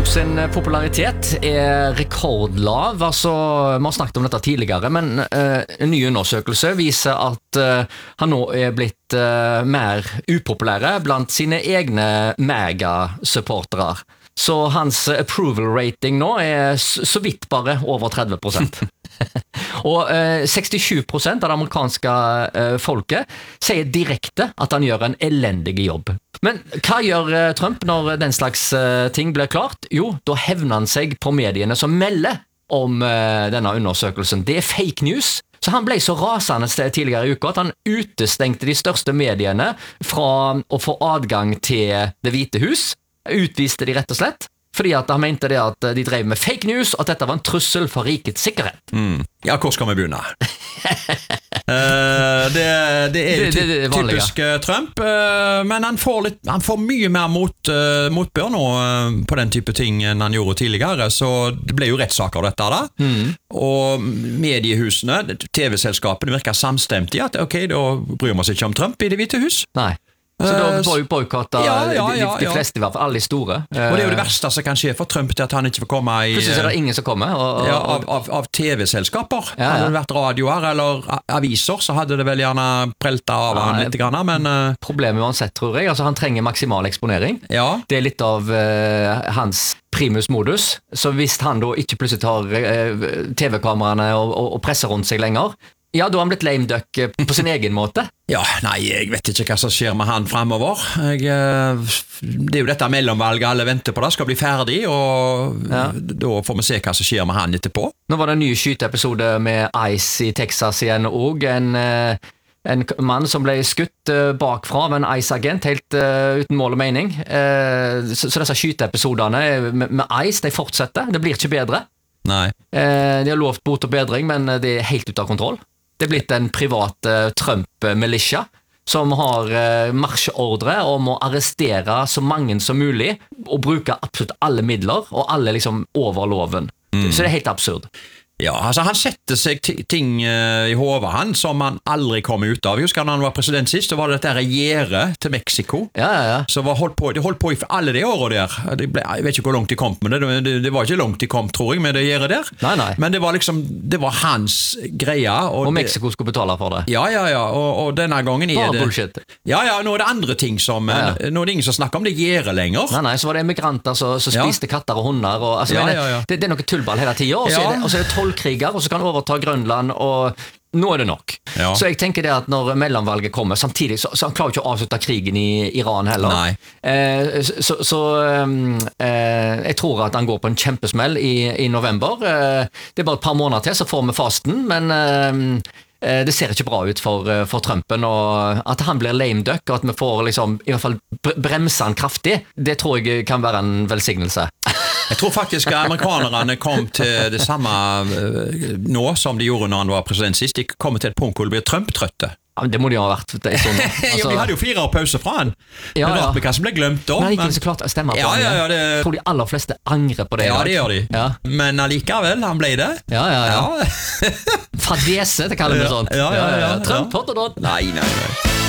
Trump sin popularitet rekordlav. Altså, vi har snakket om dette tidligere, men en ny undersøkelse viser at han nå blitt mer upopulære blant sine egne mega-supportere. Så hans approval rating nå så vidt bare over 30%. Og 67% av det amerikanske folket sier direkte at han gjør en elendig jobb. Men hva gjør Trump når den slags ting blir klart? Jo, da hevner han seg på mediene som melder om denne undersøkelsen. Det fake news. Så han ble så rasende tidligere i uka at han utestengte de største mediene fra å få adgang til Det hvite hus. Utviste de rett og slett, fordi at han mente det at de drev med fake news, og at dette var en trussel for rikets sikkerhet. Ja, hvor skal vi begynne? Det jo typisk Trump, men han får mye mer motbør nå på den type ting enn han gjorde tidligere, så det ble jo rettssaker av dette da. Og mediehusene, TV-selskapene virker samstemt i at ok, da bryr vi oss ikke om Trump i Det hvite hus. Nei. Så da boykottet de fleste, i hvert fall alle de store. Og det jo det verste som kan skje for Trump til at han ikke får komme i... Plutselig er det ingen som kommer. Av TV-selskaper. Hadde det vært radioer eller aviser, så hadde det vel gjerne preltet av han litt grann, men... Problemet uansett, tror jeg. Altså, han trenger maksimal eksponering. Det er litt av hans primus modus. Så hvis han da ikke plutselig tar TV-kameraene og presser rundt seg lenger, ja, da har han blitt lame duck på sin egen måte. Ja, nei, jeg vet ikke hva som skjer med han fremover. Det jo dette mellomvalget alle venter på det, skal bli ferdig, og da får vi se hva som skjer med han etterpå. Nå var det en ny skyteepisode med Ice i Texas igjen, og en mann som ble skutt bakfra av en Ice-agent, helt uten mål og mening. Så disse skyteepisodene med Ice, de fortsetter. Det blir ikke bedre. Nei. De har lovt bot og bedring, men det helt ut av kontroll. Det er blitt en privat Trump-militia som har marsjordre om å arrestere så mange som mulig og bruke absolutt alle midler og alle liksom over loven. Så det er helt absurd. Ja, altså han setter seg ting i hodet han som han aldri kom ut av. Jeg husker når han var president sist, så var det dette gjerdet til Mexico. Så de holdt på i alle de årene der. Jeg vet ikke hvor langt de kom, men det var ikke langt de kom, tror jeg, med det gjerdet der. Nei. Men det var liksom, det var hans greie. Og Mexico skulle betale for det. Ja, og denne gangen bare bullshit. Ja, nå er det andre ting som, nå er det ingen som snakker om det gjerdet lenger. Nei, så var det emigranter som spiste katter og hunder. Og, altså, det er noe tullball hele tiden, og så er det kriger, og så kan overta Grønland, og nå er det nok. Så jeg tenker det at når mellomvalget kommer, samtidig så han klarer ikke å avslutte krigen i Iran heller. Jeg tror at han går på en kjempesmell i november. Det er bare et par måneder til, så får vi fasten, men det ser ikke bra ut for Trumpen, og at han blir lame duck, og at vi får liksom, i hvert fall bremse han kraftig, det tror jeg kan være en velsignelse. Jeg tror faktisk at amerikanerne kom til det samme nå som de gjorde når han var president sist. De kom til et punkt hvor de blir Trump-trøtte. Ja, det må de ha vært. Altså, vi hadde jo 4 år pause fra han. Det er rart med hva som ble glemt da. Men ikke så klart å stemme på han. Jeg tror de aller fleste angrer på det. Ja, det gjør de. Men allikevel, han ble det. Fadese, det kaller vi sånt. Trump, hot og dot. Nei.